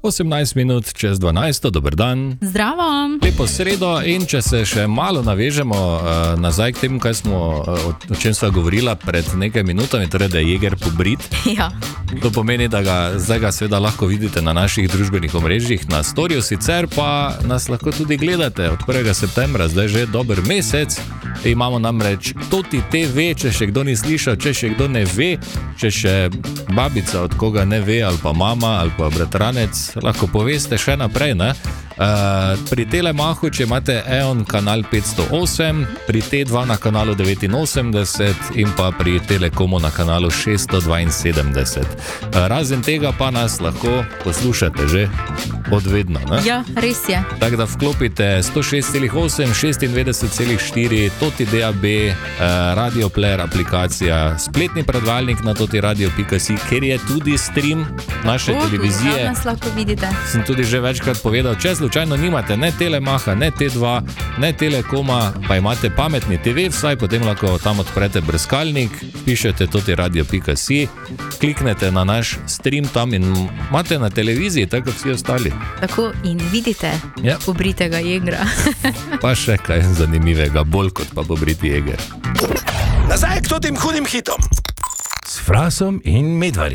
18 minut čez 12, dober dan. Zdravo. Lepo sredo in če se še malo navežemo nazaj k temu, o čem sva govorila pred nekaj minutami, torej da je Jeger pobrit. Ja. To pomeni, da zdaj ga seveda lahko vidite na naših družbenih omrežjih, na storju, sicer pa nas lahko tudi gledate od 1. septembra, zdaj že dober mesec. Imamo namreč Toti TV, če še kdo ni slišal, če še kdo ne ve, če še babica od koga ne ve, ali pa mama, ali pa bratranec, lahko poveste še naprej, ne? Pri Telemachu, če imate EON kanal 508, pri T2 na kanalu 89 in pa pri Telekomu na kanalu 672. Razen tega pa nas lahko poslušate že odvedno, ne? Ja, res je. Tako da vklopite 106,8, 96,4, Toti DAB, Radio Player aplikacija, spletni predvajalnik na totiradio.si, kjer je tudi stream naše televizije. Tam nas lahko vidite. Sem tudi že večkrat povedal, če slučajno nimate ne Telemacha, ne T2, ne Telekoma, pa imate pametni TV, vsaj potem lahko tam odprete brskalnik, pišete totiradio.si, kliknete na naš stream tam in imate na televiziji, tako vsi ostali. Tako in vidite pobritega Jegera. Pa še kaj zanimivega, bolj kot pa pobriti Jeger. Nazaj k totim hudim hitom. S Frasom in Medvarjem.